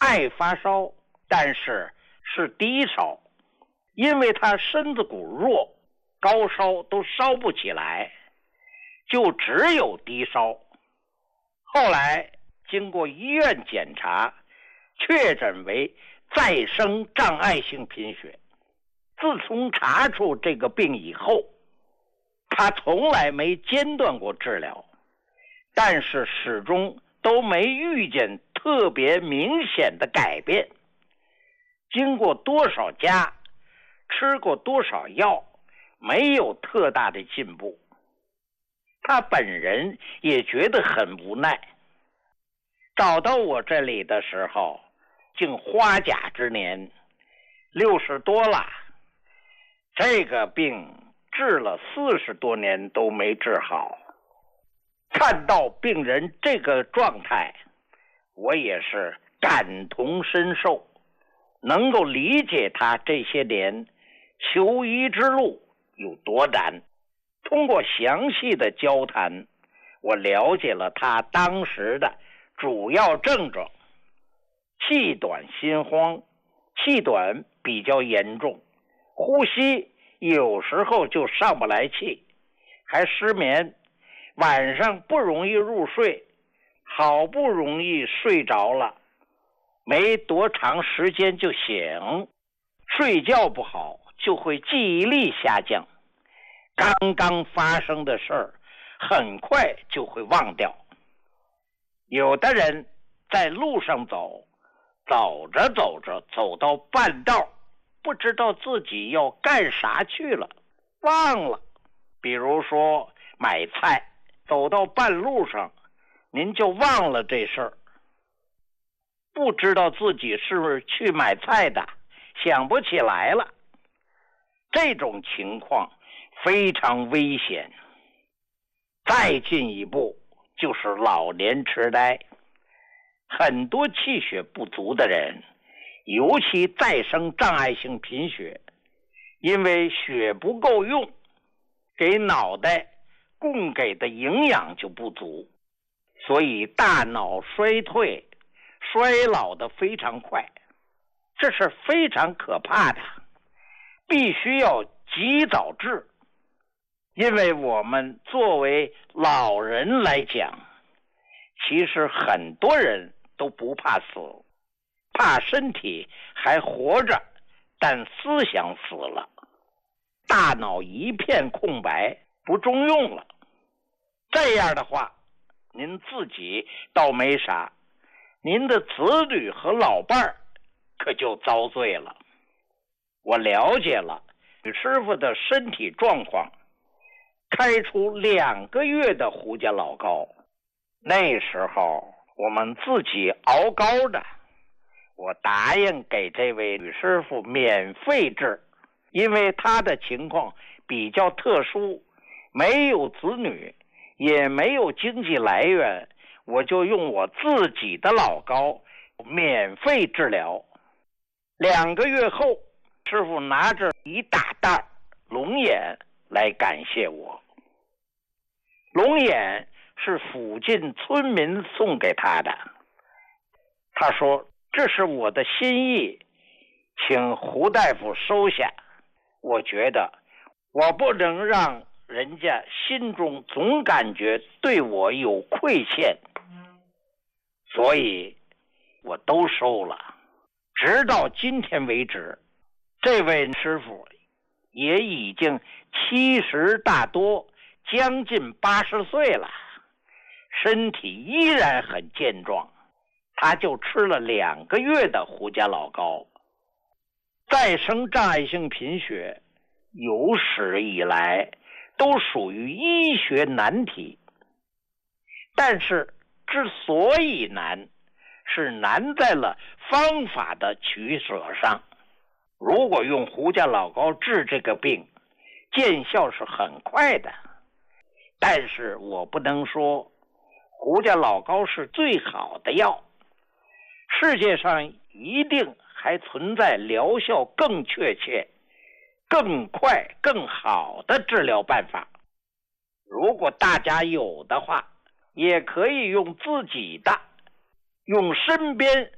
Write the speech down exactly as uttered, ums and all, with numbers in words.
爱发烧，但是是低烧，因为他身子骨弱，高烧都烧不起来，就只有低烧。后来经过医院检查，确诊为再生障碍性贫血。自从查出这个病以后，他从来没间断过治疗，但是始终都没遇见特别明显的改变。经过多少家，吃过多少药，没有特大的进步。他本人也觉得很无奈。找到我这里的时候，竟花甲之年，六十多了。这个病治了四十多年都没治好。看到病人这个状态，我也是感同身受，能够理解他这些年求医之路有多难。通过详细的交谈，我了解了他当时的主要症状：气短心慌，气短比较严重，呼吸有时候就上不来气，还失眠，晚上不容易入睡，好不容易睡着了，没多长时间就醒，睡觉不好就会记忆力下降，刚刚发生的事儿很快就会忘掉。有的人在路上走，走着走着走到半道，不知道自己要干啥去了，忘了。比如说买菜，走到半路上您就忘了这事儿，不知道自己是不是去买菜的，想不起来了。这种情况非常危险。再进一步就是老年痴呆。很多气血不足的人，尤其再生障碍性贫血，因为血不够用，给脑袋供给的营养就不足，所以大脑衰退衰老的非常快，这是非常可怕的，必须要及早治。因为我们作为老人来讲，其实很多人都不怕死，怕身体还活着，但思想死了，大脑一片空白，不中用了。这样的话，您自己倒没啥，您的子女和老伴儿可就遭罪了。我了解了吕师傅的身体状况，开出两个月的胡家老膏。那时候我们自己熬膏的，我答应给这位吕师傅免费治，因为他的情况比较特殊，没有子女，也没有经济来源，我就用我自己的老膏免费治疗。两个月后，师傅拿着一大袋龙眼来感谢我。龙眼是附近村民送给他的，他说这是我的心意，请胡大夫收下。我觉得我不能让人家心中总感觉对我有亏欠，所以我都收了。直到今天为止，这位师傅也已经七十大多，将近八十岁了，身体依然很健壮。他就吃了两个月的胡家老膏。再生障碍性贫血有史以来都属于医学难题，但是之所以难，是难在了方法的取舍上。如果用胡家老膏治这个病，见效是很快的，但是我不能说胡家老膏是最好的药，世界上一定还存在疗效更确切、更快、更好的治疗办法。如果大家有的话，也可以用自己的，用身边